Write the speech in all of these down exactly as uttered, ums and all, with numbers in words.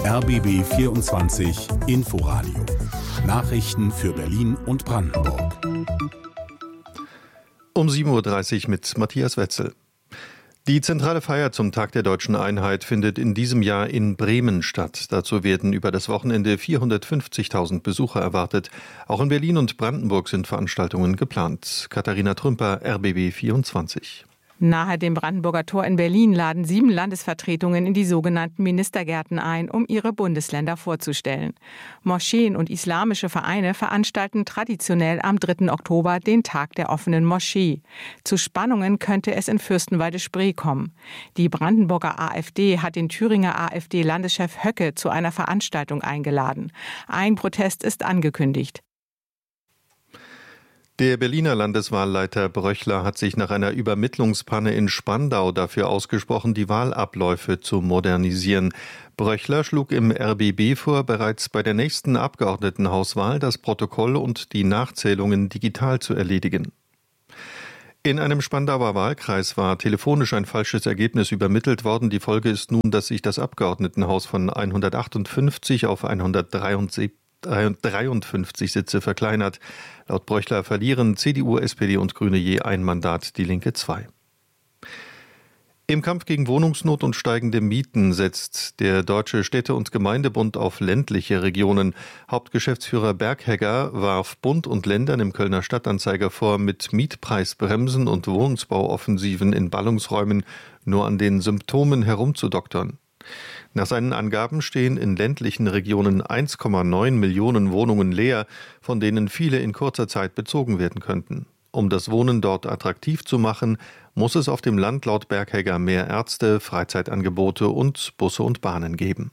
R B B vierundzwanzig Inforadio. Nachrichten für Berlin und Brandenburg. Um sieben Uhr dreißig mit Matthias Wetzel. Die zentrale Feier zum Tag der Deutschen Einheit findet in diesem Jahr in Bremen statt. Dazu werden über das Wochenende vierhundertfünfzigtausend Besucher erwartet. Auch in Berlin und Brandenburg sind Veranstaltungen geplant. Katharina Trümper, R B B vierundzwanzig. Nahe dem Brandenburger Tor in Berlin laden sieben Landesvertretungen in die sogenannten Ministergärten ein, um ihre Bundesländer vorzustellen. Moscheen und islamische Vereine veranstalten traditionell am dritten Oktober den Tag der offenen Moschee. Zu Spannungen könnte es in Fürstenwalde-Spree kommen. Die Brandenburger AfD hat den Thüringer AfD-Landeschef Höcke zu einer Veranstaltung eingeladen. Ein Protest ist angekündigt. Der Berliner Landeswahlleiter Bröchler hat sich nach einer Übermittlungspanne in Spandau dafür ausgesprochen, die Wahlabläufe zu modernisieren. Bröchler schlug im R B B vor, bereits bei der nächsten Abgeordnetenhauswahl das Protokoll und die Nachzählungen digital zu erledigen. In einem Spandauer Wahlkreis war telefonisch ein falsches Ergebnis übermittelt worden. Die Folge ist nun, dass sich das Abgeordnetenhaus von hundertachtundfünfzig auf hundertdreiundfünfzig Sitze verkleinert. Laut Bröchler verlieren C D U, S P D und Grüne je ein Mandat, die Linke zwei. Im Kampf gegen Wohnungsnot und steigende Mieten setzt der Deutsche Städte- und Gemeindebund auf ländliche Regionen. Hauptgeschäftsführer Berghegger warf Bund und Ländern im Kölner Stadtanzeiger vor, mit Mietpreisbremsen und Wohnungsbauoffensiven in Ballungsräumen nur an den Symptomen herumzudoktern. Nach seinen Angaben stehen in ländlichen Regionen eins Komma neun Millionen Wohnungen leer, von denen viele in kurzer Zeit bezogen werden könnten. Um das Wohnen dort attraktiv zu machen, muss es auf dem Land laut Berghegger mehr Ärzte, Freizeitangebote und Busse und Bahnen geben.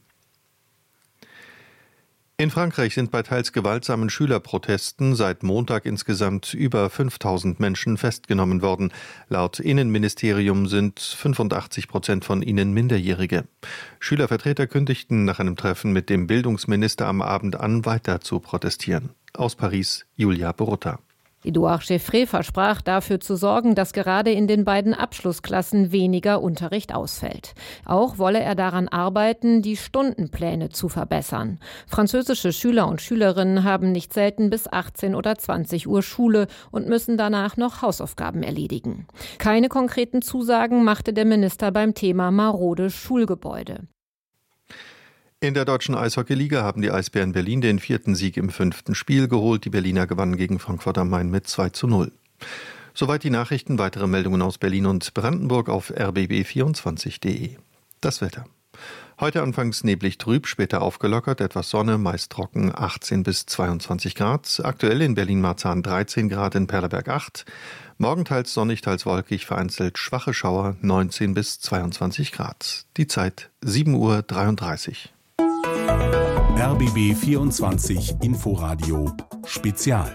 In Frankreich sind bei teils gewaltsamen Schülerprotesten seit Montag insgesamt über fünftausend Menschen festgenommen worden. Laut Innenministerium sind fünfundachtzig Prozent von ihnen Minderjährige. Schülervertreter kündigten nach einem Treffen mit dem Bildungsminister am Abend an, weiter zu protestieren. Aus Paris, Julia Borutta. Edouard Chevré versprach, dafür zu sorgen, dass gerade in den beiden Abschlussklassen weniger Unterricht ausfällt. Auch wolle er daran arbeiten, die Stundenpläne zu verbessern. Französische Schüler und Schülerinnen haben nicht selten bis achtzehn oder zwanzig Uhr Schule und müssen danach noch Hausaufgaben erledigen. Keine konkreten Zusagen machte der Minister beim Thema marode Schulgebäude. In der deutschen Eishockeyliga haben die Eisbären Berlin den vierten Sieg im fünften Spiel geholt. Die Berliner gewannen gegen Frankfurt am Main mit zwei zu null. Soweit die Nachrichten. Weitere Meldungen aus Berlin und Brandenburg auf r b b vierundzwanzig punkt de. Das Wetter. Heute anfangs neblig trüb, später aufgelockert, etwas Sonne, meist trocken, achtzehn bis zweiundzwanzig Grad. Aktuell in Berlin-Marzahn dreizehn Grad, in Perleberg acht. Morgen teils sonnig, teils wolkig, vereinzelt schwache Schauer, neunzehn bis zweiundzwanzig Grad. Die Zeit sieben Uhr dreiunddreißig. R B B vierundzwanzig Inforadio Spezial.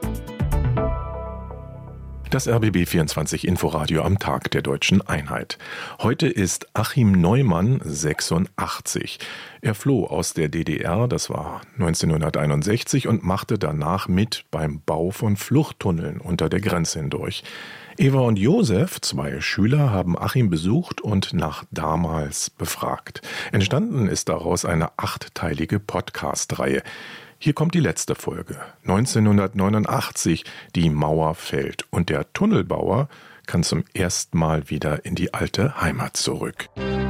Das R B B vierundzwanzig Inforadio am Tag der Deutschen Einheit. Heute ist Achim Neumann sechsundachtzig. Er floh aus der D D R, das war neunzehnhunderteinundsechzig, und machte danach mit beim Bau von Fluchttunneln unter der Grenze hindurch. Eva und Josef, zwei Schüler, haben Achim besucht und nach damals befragt. Entstanden ist daraus eine achtteilige Podcast-Reihe. Hier kommt die letzte Folge. neunzehnhundertneunundachtzig, die Mauer fällt und der Tunnelbauer kann zum ersten Mal wieder in die alte Heimat zurück.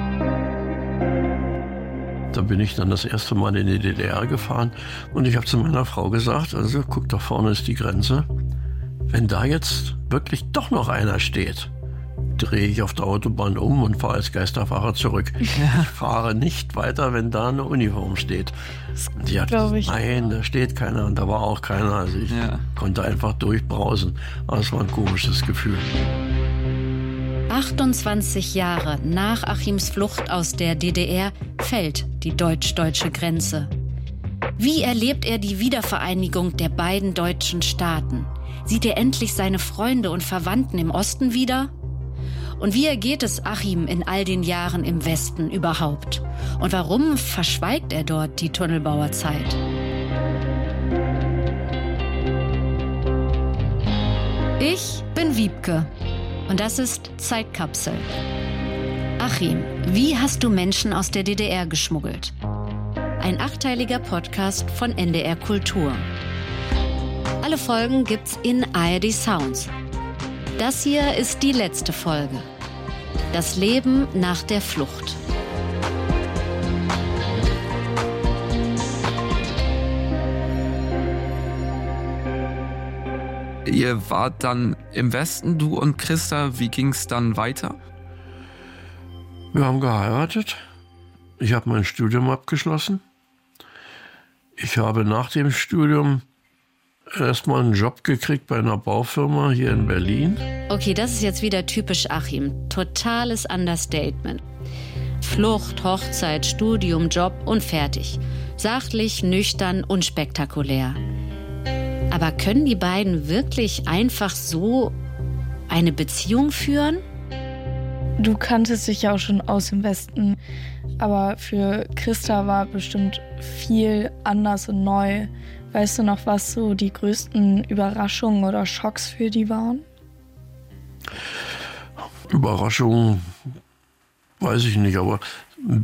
Da bin ich dann das erste Mal in die D D R gefahren und ich habe zu meiner Frau gesagt, also guck, da vorne ist die Grenze. Wenn da jetzt wirklich doch noch einer steht, drehe ich auf der Autobahn um und fahre als Geisterfahrer zurück. Ja. Ich fahre nicht weiter, wenn da eine Uniform steht. Und die hat gesagt, nein, da steht keiner und da war auch keiner. Also ich ja. konnte einfach durchbrausen. Aber es war ein komisches Gefühl. achtundzwanzig Jahre nach Achims Flucht aus der D D R fällt die deutsch-deutsche Grenze. Wie erlebt er die Wiedervereinigung der beiden deutschen Staaten? Sieht er endlich seine Freunde und Verwandten im Osten wieder? Und wie ergeht es Achim in all den Jahren im Westen überhaupt? Und warum verschweigt er dort die Tunnelbauerzeit? Ich bin Wiebke und das ist Zeitkapsel. Achim, wie hast du Menschen aus der D D R geschmuggelt? ein achteiliger Podcast von N D R Kultur. Alle Folgen gibt's in A R D Sounds. Das hier ist die letzte Folge. Das Leben nach der Flucht. Ihr wart dann im Westen, du und Christa. Wie ging es dann weiter? Wir haben geheiratet. Ich habe mein Studium abgeschlossen. Ich habe nach dem Studium erstmal einen Job gekriegt bei einer Baufirma hier in Berlin. Okay, das ist jetzt wieder typisch Achim. Totales Understatement. Flucht, Hochzeit, Studium, Job und fertig. Sachlich, nüchtern, unspektakulär. Aber können die beiden wirklich einfach so eine Beziehung führen? Du kanntest dich ja auch schon aus dem Westen, aber für Christa war bestimmt viel anders und neu. Weißt du noch, was so die größten Überraschungen oder Schocks für die waren? Überraschungen weiß ich nicht, aber